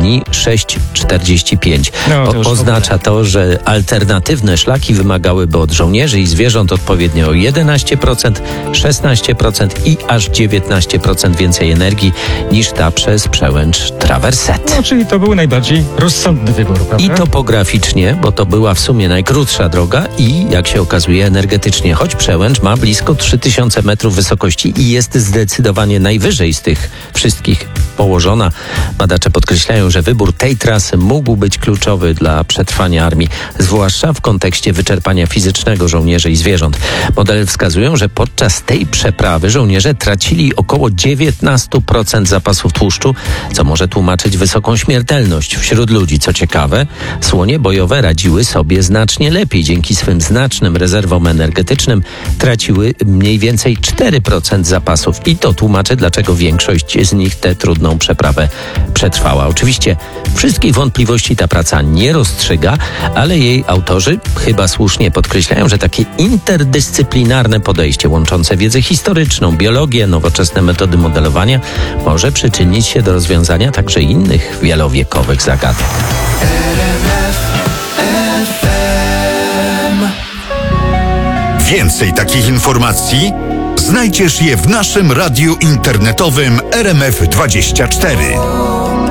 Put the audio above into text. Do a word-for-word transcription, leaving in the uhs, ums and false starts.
dni sześć przecinek czterdzieści pięć. No, to o, oznacza to, że alternatywne szlaki wymagałyby od żołnierzy i zwierząt odpowiednio o jedenaście procent, szesnaście procent i aż dziewiętnaście procent więcej energii niż ta przez przełęcz Traverset. No, czyli to był najbardziej rozsądny wybór, prawda? I topograficznie, bo to była w sumie najkrótsza droga i, jak się okazuje, energetycznie, choć przełęcz ma blisko trzy tysiące metrów wysokości i jest zdecydowanie najwyżej z tych wszystkich położona. Badacze podkreślają, że wybór tej trasy mógł być kluczowy dla przetrwania armii, zwłaszcza w kontekście wyczerpania fizycznego żołnierzy i zwierząt. Modele wskazują, że podczas tej przeprawy żołnierze tracili około dziewiętnaście procent zapasów tłuszczu, co może tłumaczyć wysoką śmiertelność wśród ludzi. Co ciekawe, słonie bojowe radziły sobie znacznie lepiej. Dzięki swym znacznym rezerwom energetycznym traciły mniej więcej cztery procent zapasów i to tłumaczy, dlaczego większość z nich tę trudną przeprawę przetrwała. Oczywiście wszystkich wątpliwości ta praca nie rozstrzyga, ale jej autorzy chyba słusznie podkreślają, że takie interdyscyplinarne podejście łączące wiedzę historyczną, biologię, nowoczesne metody modelowania może przyczynić się do rozwiązania także innych wielowiekowych zagadnień. Więcej takich informacji znajdziesz je w naszym radiu internetowym R M F dwadzieścia cztery.